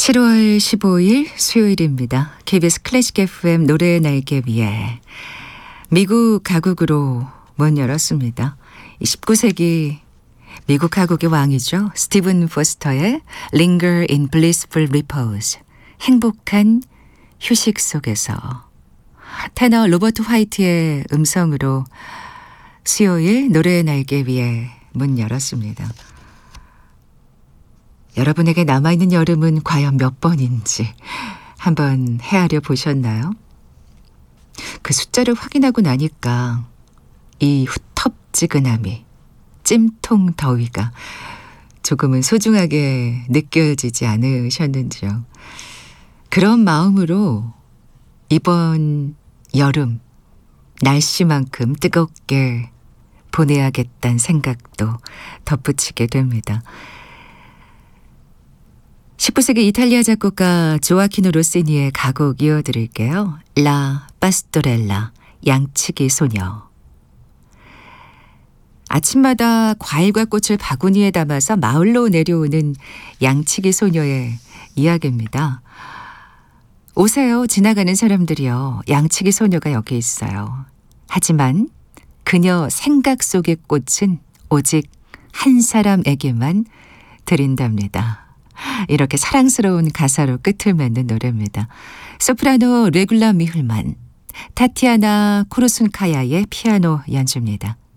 7월 15일 수요일입니다. KBS 클래식 FM 노래의 날개 위에 미국 가곡으로 문 열었습니다. 19세기 미국 가곡의 왕이죠. 스티븐 포스터의 Linger in Blissful Repose, 행복한 휴식 속에서, 테너 로버트 화이트의 음성으로 수요일 노래의 날개 위에 문 열었습니다. 여러분에게 남아있는 여름은 과연 몇 번인지 한번 헤아려 보셨나요? 그 숫자를 확인하고 나니까 이 후텁지근함이, 찜통 더위가 조금은 소중하게 느껴지지 않으셨는지요? 그런 마음으로 이번 여름 날씨만큼 뜨겁게 보내야겠다는 생각도 덧붙이게 됩니다. 19세기 이탈리아 작곡가 조아키노 로시니의 가곡 이어드릴게요. 라 파스토렐라, 양치기 소녀. 아침마다 과일과 꽃을 바구니에 담아서 마을로 내려오는 양치기 소녀의 이야기입니다. 오세요, 지나가는 사람들이요. 양치기 소녀가 여기 있어요. 하지만 그녀 생각 속의 꽃은 오직 한 사람에게만 드린답니다. 이렇게 사랑스러운 가사로 끝을 맺는 노래입니다. 소프라노 레굴라 미훌만, 타티아나 코르순카야의 피아노 연주입니다.